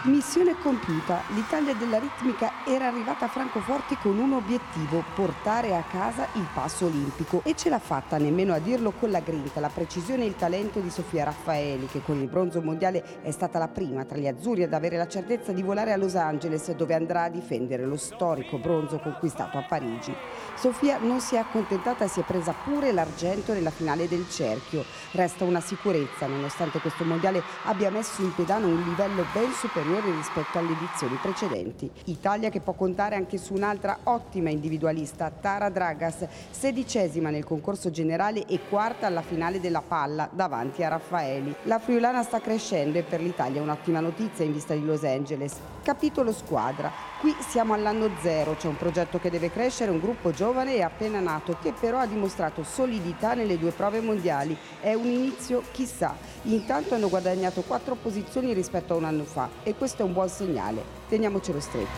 Missione compiuta, l'Italia della ritmica era arrivata a Francoforte con un obiettivo, portare a casa il passo olimpico, e ce l'ha fatta, nemmeno a dirlo, con la grinta, la precisione e il talento di Sofia Raffaeli, che con il bronzo mondiale è stata la prima tra gli azzurri ad avere la certezza di volare a Los Angeles, dove andrà a difendere lo storico bronzo conquistato a Parigi. Sofia non si è accontentata e si è presa pure l'argento nella finale del cerchio. Resta una sicurezza, nonostante questo mondiale abbia messo in pedano un livello ben superiore rispetto alle edizioni precedenti. Italia che può contare anche su un'altra ottima individualista, Tara Dragas, 16ª nel concorso generale e quarta alla finale della palla davanti a Raffaeli. La friulana sta crescendo e per l'Italia è un'ottima notizia in vista di Los Angeles. Capitolo squadra. Qui siamo all'anno zero, c'è un progetto che deve crescere, un gruppo giovane e appena nato che però ha dimostrato solidità nelle 2 prove mondiali. È un inizio, chissà. Intanto hanno guadagnato 4 posizioni rispetto a un anno fa e questo è un buon segnale. Teniamocelo stretto.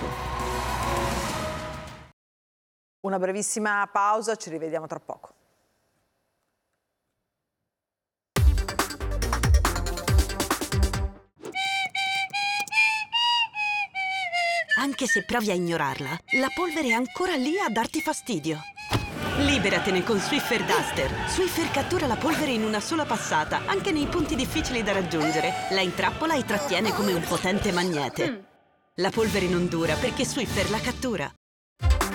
Una brevissima pausa, ci rivediamo tra poco. Anche se provi a ignorarla, la polvere è ancora lì a darti fastidio. Liberatene con Swiffer Duster. Swiffer cattura la polvere in una sola passata, anche nei punti difficili da raggiungere. La intrappola e trattiene come un potente magnete. La polvere non dura perché Swiffer la cattura.